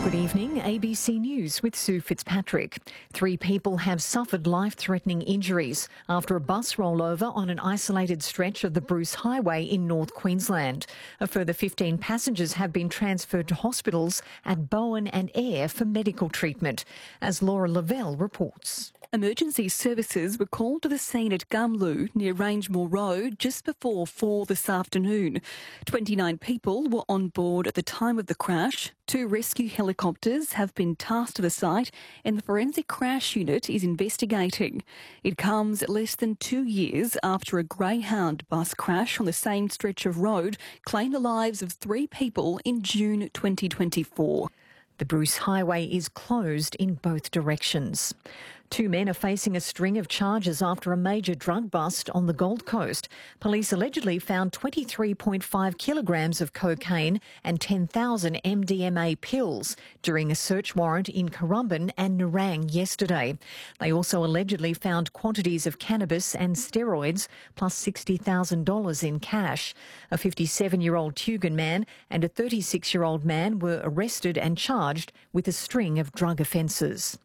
Good evening, ABC News with Sue Fitzpatrick. 3 people have suffered life-threatening injuries after a bus rollover on an isolated stretch of the Bruce Highway in North Queensland. A further 15 passengers have been transferred to hospitals at Bowen and Ayr for medical treatment, as Laura Lavelle reports. Emergency services were called to the scene at Gumlu near Rangemore Road just before 4 this afternoon. 29 people were on board at the time of the crash. 2 rescue helicopters have been tasked to the site and the Forensic Crash Unit is investigating. It comes less than 2 years after a Greyhound bus crash on the same stretch of road claimed the lives of 3 people in June 2024. The Bruce Highway is closed in both directions. 2 men are facing a string of charges after a major drug bust on the Gold Coast. Police allegedly found 23.5 kilograms of cocaine and 10,000 MDMA pills during a search warrant in Currumbin and Nerang yesterday. They also allegedly found quantities of cannabis and steroids plus $60,000 in cash. A 57-year-old Tugun man and a 36-year-old man were arrested and charged with a string of drug offences.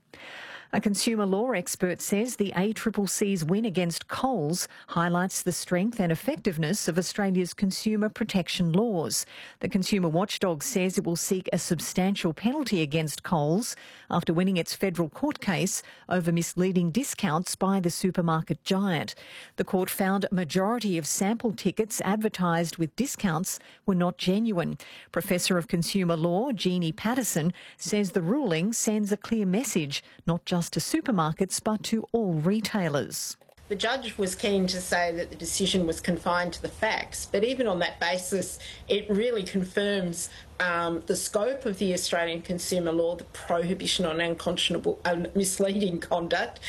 A consumer law expert says the ACCC's win against Coles highlights the strength and effectiveness of Australia's consumer protection laws. The consumer watchdog says it will seek a substantial penalty against Coles after winning its federal court case over misleading discounts by the supermarket giant. The court found a majority of sample tickets advertised with discounts were not genuine. Professor of Consumer Law Jeannie Patterson says the ruling sends a clear message, not just to supermarkets but to all retailers. The judge was keen to say that the decision was confined to the facts, but even on that basis, it really confirms the scope of the Australian consumer law, the prohibition on unconscionable, misleading conduct,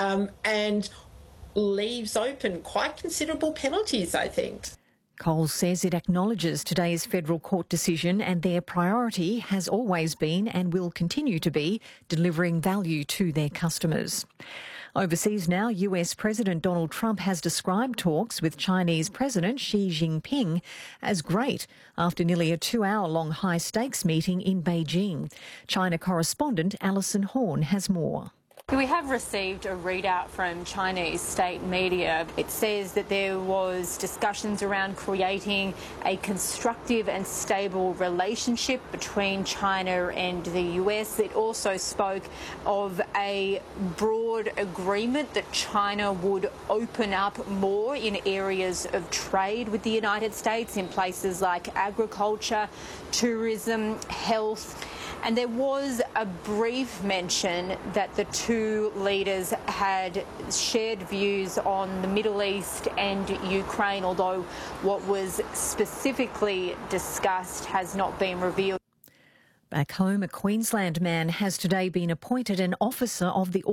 and leaves open quite considerable penalties, I think. Coles says it acknowledges today's federal court decision and their priority has always been and will continue to be delivering value to their customers. Overseas now, US President Donald Trump has described talks with Chinese President Xi Jinping as great after nearly a 2-hour-long high-stakes meeting in Beijing. China correspondent Alison Horn has more. We have received a readout from Chinese state media. It says that there was discussions around creating a constructive and stable relationship between China and the US. It also spoke of a broad agreement that China would open up more in areas of trade with the United States in places like agriculture, tourism, health. And there was a brief mention that the 2 leaders had shared views on the Middle East and Ukraine, although what was specifically discussed has not been revealed. Back home, a Queensland man has today been appointed an officer of the